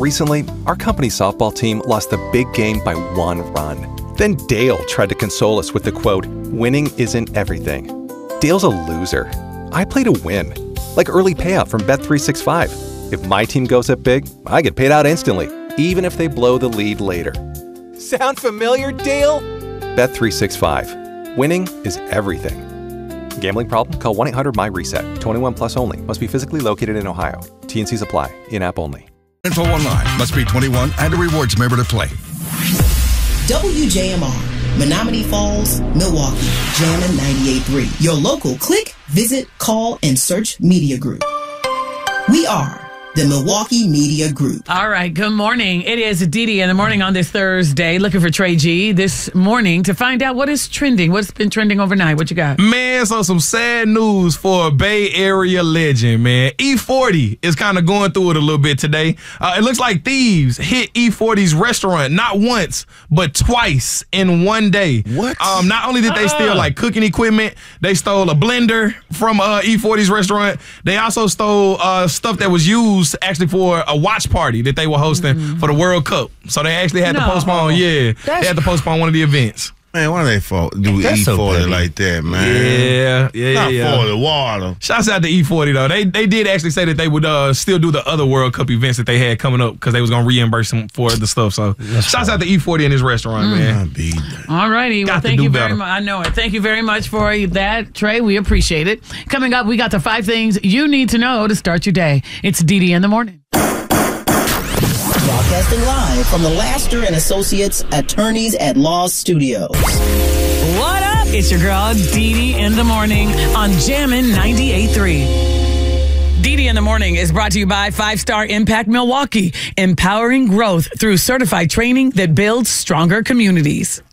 Recently, our company's softball team lost the big game by 1 run. Then Dale tried to console us with the quote, "Winning isn't everything." Dale's a loser. I play to win. Like early payout from Bet365. If my team goes up big, I get paid out instantly, even if they blow the lead later. Sound familiar, Dale? Bet365. Winning is everything. Gambling problem? Call 1-800-MY-RESET. 21 plus only. Must be physically located in Ohio. T&Cs apply. In-app only. Info online. Must be 21 and a rewards member to play. WJMR, Menominee Falls, Milwaukee, Jammin' 98.3. Your local click, visit, call, and search media group. We are the Milwaukee Media Group. All right, good morning. It is Didi in the morning on this Thursday, looking for Trey G this morning to find out what is trending. What's been trending overnight? What you got? Man, so some sad news for a Bay Area legend, man. E40 is kind of going through it a little bit today. It looks like thieves hit E40's restaurant not once, but twice in one day. What? Not only did they steal like cooking equipment, they stole a blender from E40's restaurant. They also stole stuff that was used actually for a watch party that they were hosting for the World Cup. So they actually had to postpone. Yeah, they had to postpone one of the events. Man, why they do E40 like that, man? Yeah. Not for the water. Shouts out to E40 though. They did actually say that they would still do the other World Cup events that they had coming up because they was gonna reimburse them for the stuff. So shouts out to E40 in his restaurant, man. All righty. Well, thank you very much. I know it. Thank you very much for that, Trey. We appreciate it. Coming up, we got the 5 things you need to know to start your day. It's Didi in the morning. Broadcasting live from the Laster and Associates Attorneys at Law Studios. What up? It's your girl, Didi in the morning on Jammin' 98.3. Didi in the morning is brought to you by 5-Star Impact Milwaukee, empowering growth through certified training that builds stronger communities.